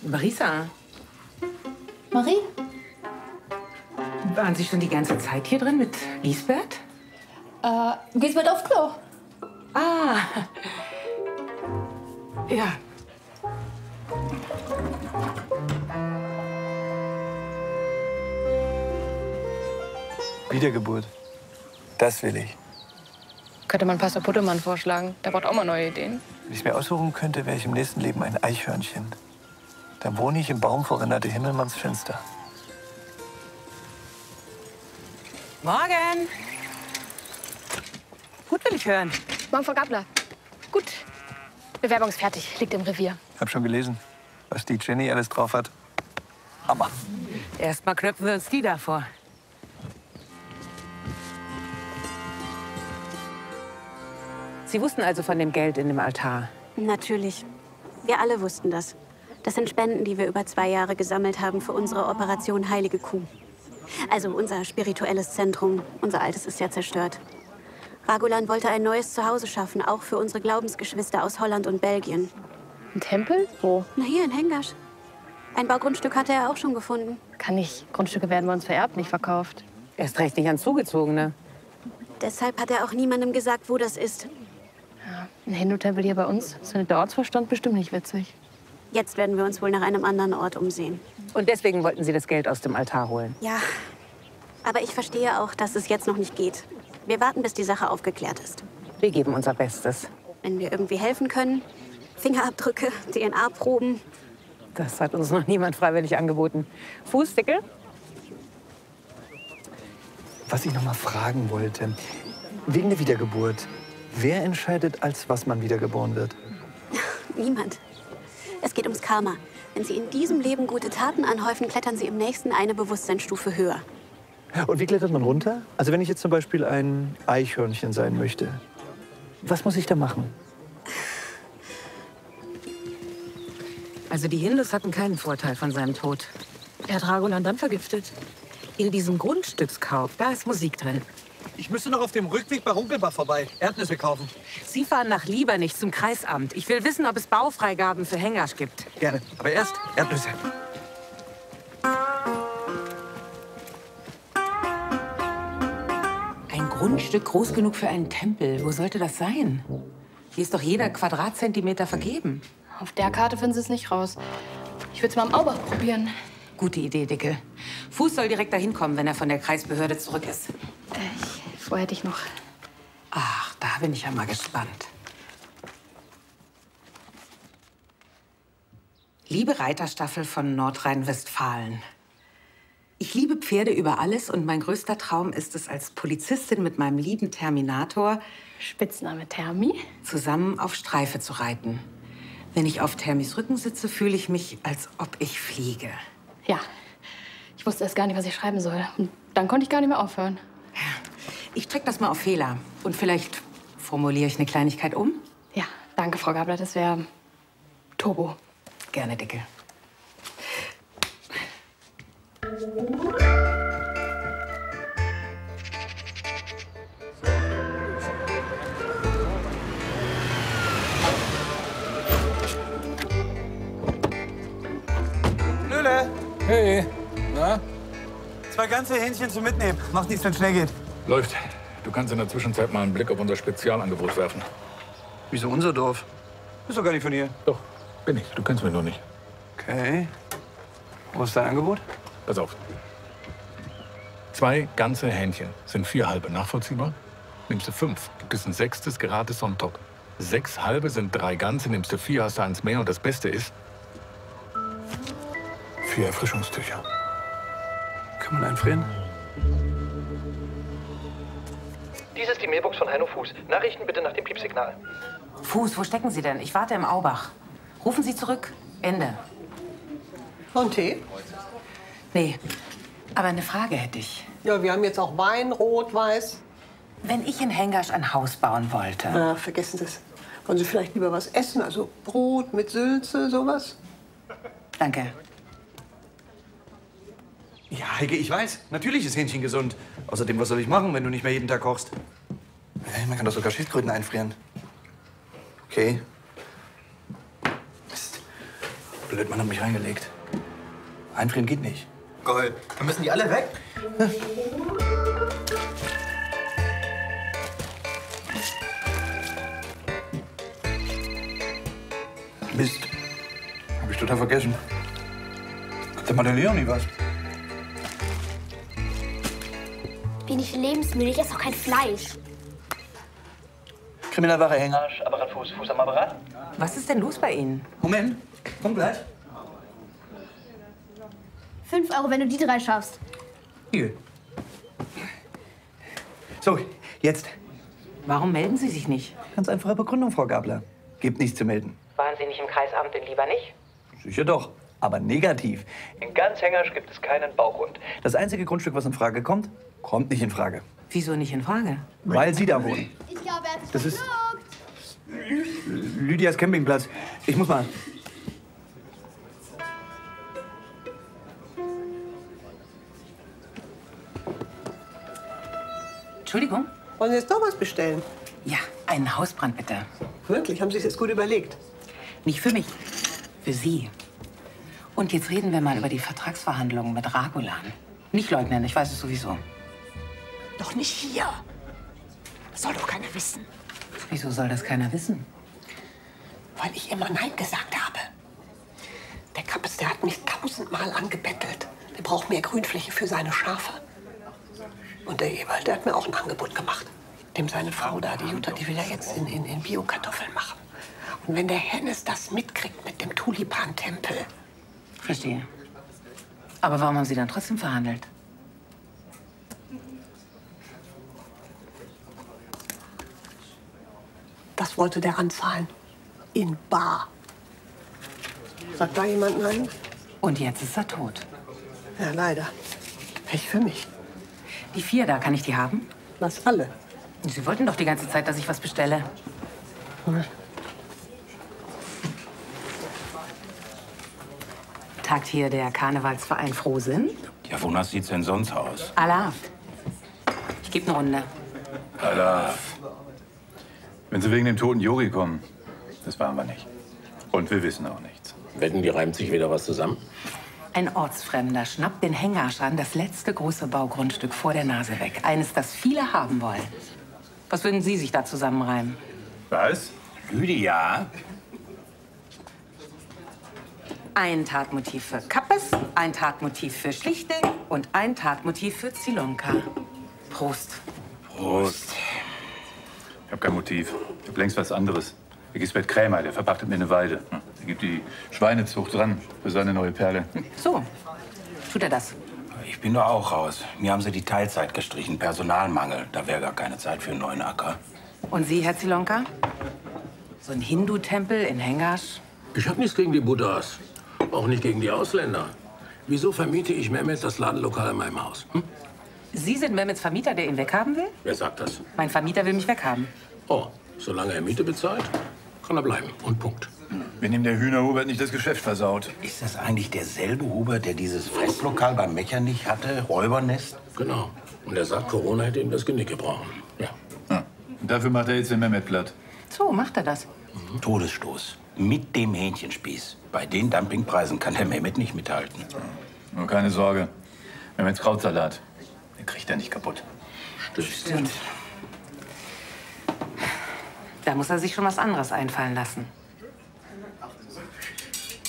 Marisa, Marie? waren Sie schon die ganze Zeit hier drin mit Lisbeth? Lisbeth auf Klo. Ah, ja. Wiedergeburt. Das will ich. Könnte man Pastor Puttemann vorschlagen. Der braucht auch mal neue Ideen. Wenn ich es mir aussuchen könnte, wäre ich im nächsten Leben ein Eichhörnchen. Dann wohne ich im Baum vor Renate Himmelmanns Fenster. Morgen. Gut will ich hören. Morgen, Frau Gabler. Gut. Bewerbung ist fertig. Liegt im Revier. Hab schon gelesen, was die Jenny alles drauf hat. Hammer. Erstmal knöpfen wir uns die da vor. Sie wussten also von dem Geld in dem Altar? Natürlich. Wir alle wussten das. Das sind Spenden, die wir über 2 Jahre gesammelt haben für unsere Operation Heilige Kuh. Also unser spirituelles Zentrum. Unser altes ist ja zerstört. Ragulan wollte ein neues Zuhause schaffen, auch für unsere Glaubensgeschwister aus Holland und Belgien. Ein Tempel? Wo? Na, hier in Hengasch. Ein Baugrundstück hatte er auch schon gefunden. Kann nicht. Grundstücke werden bei uns vererbt, nicht verkauft. Erst recht nicht an Zugezogene. Deshalb hat er auch niemandem gesagt, wo das ist. Ja, ein Hindu-Tempel hier bei uns. Das findet der Ortsvorstand bestimmt nicht witzig. Jetzt werden wir uns wohl nach einem anderen Ort umsehen. Und deswegen wollten Sie das Geld aus dem Altar holen? Ja, aber ich verstehe auch, dass es jetzt noch nicht geht. Wir warten, bis die Sache aufgeklärt ist. Wir geben unser Bestes. Wenn wir irgendwie helfen können, Fingerabdrücke, DNA-Proben. Das hat uns noch niemand freiwillig angeboten. Fußdickel? Was ich noch mal fragen wollte, wegen der Wiedergeburt. Wer entscheidet, als was man wiedergeboren wird? Niemand. Es geht ums Karma. Wenn Sie in diesem Leben gute Taten anhäufen, klettern Sie im nächsten eine Bewusstseinsstufe höher. Und wie klettert man runter? Also wenn ich jetzt zum Beispiel ein Eichhörnchen sein möchte, was muss ich da machen? Also die Hindus hatten keinen Vorteil von seinem Tod. Er hat Ragulan dann vergiftet. In diesem Grundstückskauf, da ist Musik drin. Ich müsste noch auf dem Rückweg bei Runkelbach vorbei. Erdnüsse kaufen. Sie fahren nach Liebernich zum Kreisamt. Ich will wissen, ob es Baufreigaben für Hengasch gibt. Gerne. Aber erst Erdnüsse. Ein Grundstück groß genug für einen Tempel. Wo sollte das sein? Hier ist doch jeder Quadratzentimeter vergeben. Auf der Karte finden Sie es nicht raus. Ich würde es mal am Aubach probieren. Gute Idee, Dicke. Fuß soll direkt dahin kommen, wenn er von der Kreisbehörde zurück ist. Vorher hätte ich noch. Ach, da bin ich ja mal gespannt. Liebe Reiterstaffel von Nordrhein-Westfalen. Ich liebe Pferde über alles und mein größter Traum ist es, als Polizistin mit meinem lieben Terminator, Spitzname Thermi, zusammen auf Streife zu reiten. Wenn ich auf Thermis Rücken sitze, fühle ich mich, als ob ich fliege. Ja. Ich wusste erst gar nicht, was ich schreiben soll. Und dann konnte ich gar nicht mehr aufhören. Ich check das mal auf Fehler. Und vielleicht formuliere ich eine Kleinigkeit um? Ja, danke, Frau Gabler. Das wäre Turbo. Gerne, Dicke. Löhle, Hey, na? 2 ganze Hähnchen zum Mitnehmen. Macht nichts, wenn es schnell geht. Läuft. Du kannst in der Zwischenzeit mal einen Blick auf unser Spezialangebot werfen. Wieso unser Dorf? Ist doch gar nicht von hier. Doch, bin ich. Du kennst mich nur nicht. Okay. Wo ist dein Angebot? Pass auf. 2 ganze Hähnchen sind 4 halbe. Nachvollziehbar? Nimmst du 5, gibt es ein 6. gratis on top. 6 halbe sind 3 ganze, nimmst du 4, hast du 1 mehr. Und das Beste ist 4 Erfrischungstücher. Kann man einfrieren? Dies ist die Mailbox von Heino Fuß. Nachrichten bitte nach dem Piepsignal. Fuß, wo stecken Sie denn? Ich warte im Aubach. Rufen Sie zurück. Ende. Und Tee? Nee, aber eine Frage hätte ich. Ja, wir haben jetzt auch Wein, Rot, Weiß. Wenn ich in Hengasch ein Haus bauen wollte. Na, vergessen Sie es. Wollen Sie vielleicht lieber was essen? Also Brot mit Sülze, sowas? Danke. Ja, Heike, ich weiß. Natürlich ist Hähnchen gesund. Außerdem, was soll ich machen, wenn du nicht mehr jeden Tag kochst? Man kann doch sogar Schildkröten einfrieren. Okay. Mist. blöd, man hat mich reingelegt. Einfrieren geht nicht. Gold. Dann müssen die alle weg? Mist. Hab ich total vergessen. Da macht der Leonie was. Bin ich lebensmüde? Ich esse auch kein Fleisch. Kriminalwache Hängersch, Apparat Fuß, Fuß am Apparat. Was ist denn los bei Ihnen? Moment, komm gleich. 5 Euro, wenn du die 3 schaffst. Hier. So, jetzt. Warum melden Sie sich nicht? Ganz einfache Begründung, Frau Gabler. Gibt nichts zu melden. Waren Sie nicht im Kreisamt, denn lieber nicht? Sicher doch, aber negativ. In ganz Hängersch gibt es keinen Baugrund. Das einzige Grundstück, was in Frage kommt, kommt nicht in Frage. Wieso nicht in Frage? Weil Sie da wohnen. Ich glaube, er hat sich Das ist verschluckt. Lydias Campingplatz. Ich muss mal. Entschuldigung? Wollen Sie jetzt noch was bestellen? Ja, einen Hausbrand bitte. Wirklich? Haben Sie sich das gut überlegt? Nicht für mich, für Sie. Und jetzt reden wir mal über die Vertragsverhandlungen mit Ragulan. Nicht leugnen, ich weiß es sowieso. Doch nicht hier. Das soll doch keiner wissen. Wieso soll das keiner wissen? Weil ich immer Nein gesagt habe. Der Kappes, der hat mich 1000-mal angebettelt. Der braucht mehr Grünfläche für seine Schafe. Und der Ewald, der hat mir auch ein Angebot gemacht. Dem seine Frau da, die Jutta, die will er jetzt in Bio-Kartoffeln machen. Und wenn der Hennes das mitkriegt mit dem Tulipan-Tempel. Verstehe. Aber warum haben Sie dann trotzdem verhandelt? Das wollte der anzahlen. In bar. Sagt da jemand nein? Und jetzt ist er tot. Ja, leider. Pech für mich. Die 4 da, kann ich die haben? Was alle? Sie wollten doch die ganze Zeit, dass ich was bestelle. Tagt hier der Karnevalsverein Frohsinn? Ja, wonach sieht's denn sonst aus? Alaf. Ich gebe eine Runde. Alaf. Wenn Sie wegen dem toten Juri kommen, das waren wir nicht. Und wir wissen auch nichts. Wetten, die reimt sich wieder was zusammen? Ein Ortsfremder schnappt den Hängersch an, das letzte große Baugrundstück vor der Nase weg. Eines, das viele haben wollen. Was würden Sie sich da zusammenreimen? Was? Lydia? Ein Tatmotiv für Kappes, ein Tatmotiv für Schlichting und ein Tatmotiv für Zilonka. Prost. Prost. Ich habe kein Motiv. Ich habe längst was anderes. Gisbert Krämer, der verpachtet mir eine Weide. Er gibt die Schweinezucht dran für seine neue Perle. So, tut er das? Ich bin doch auch raus. Mir haben sie die Teilzeit gestrichen. Personalmangel. Da wäre gar keine Zeit für einen neuen Acker. Und Sie, Herr Zilonka? So ein Hindu-Tempel in Hängersch? Ich habe nichts gegen die Buddhas. Auch nicht gegen die Ausländer. Wieso vermiete ich Mehmet das Ladenlokal in meinem Haus? Hm? Sie sind Mehmets Vermieter, der ihn weghaben will? Wer sagt das? Mein Vermieter will mich weghaben. Oh, solange er Miete bezahlt, kann er bleiben. Und Punkt. Wenn ihm der Hühnerhubert nicht das Geschäft versaut. Ist das eigentlich derselbe Hubert, der dieses Fresslokal beim Mechernich hatte? Räubernest? Genau. Und er sagt, Corona hätte ihm das Genick gebrochen. Ja. Und dafür macht er jetzt den Mehmet platt. So, macht er das. Todesstoß. Mit dem Hähnchenspieß. Bei den Dumpingpreisen kann der Mehmet nicht mithalten. Nur keine Sorge. Mehmets Krautsalat, den kriegt er nicht kaputt. Stimmt. Da muss er sich schon was anderes einfallen lassen.